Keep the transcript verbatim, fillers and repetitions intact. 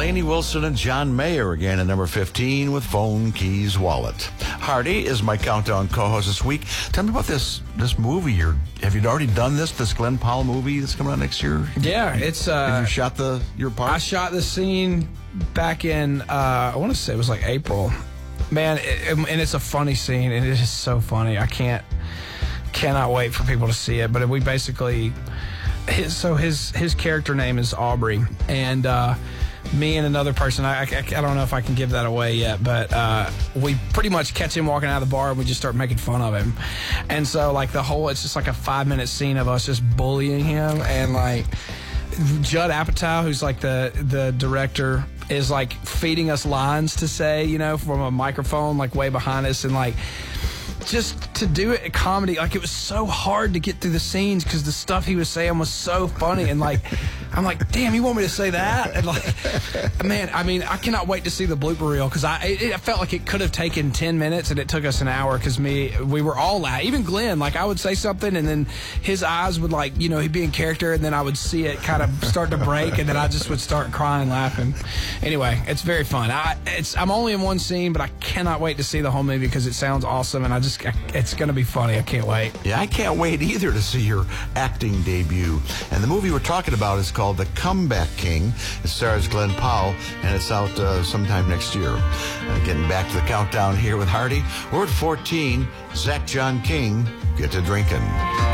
Lainey Wilson and John Mayer again at number fifteen with Phone, Keys, Wallet. Hardy is my countdown co-host this week. Tell me about this this movie. You're have you already done this? This Glenn Powell movie that's coming out next year? Yeah, it's. Uh, have you shot the your part? I shot the scene back in. Uh, I want to say it was like April. Man, it, and it's a funny scene, and it is so funny. I can't cannot wait for people to see it. But we basically. His, so his his character name is Aubrey, and uh, me and another person, I, I, I don't know if I can give that away yet, but uh, we pretty much catch him walking out of the bar and we just start making fun of him. And so like the whole, it's just like a five minute scene of us just bullying him, and like Judd Apatow, who's like the, the director, is like feeding us lines to say, you know, from a microphone like way behind us, and like just to do it a comedy, like it was so hard to get through the scenes because the stuff he was saying was so funny, and like I'm like, damn, you want me to say that? And like, man, I mean, I cannot wait to see the blooper reel, because I it, I felt like it could have taken ten minutes and it took us an hour, because me we were all laughing. Even Glenn, like I would say something and then his eyes would, like, you know, he'd be in character, and then I would see it kind of start to break, and then I just would start crying laughing. Anyway, it's very fun. I it's I'm only in one scene, but I cannot wait to see the whole movie because it sounds awesome, and I just it's going to be funny. I can't wait. Yeah, I can't wait either to see your acting debut. And the movie we're talking about is called The Comeback King. It stars Glenn Powell, and it's out uh, sometime next year. Uh, getting back to the countdown here with Hardy. We're at fourteen. Zach John King, Get to Drinking.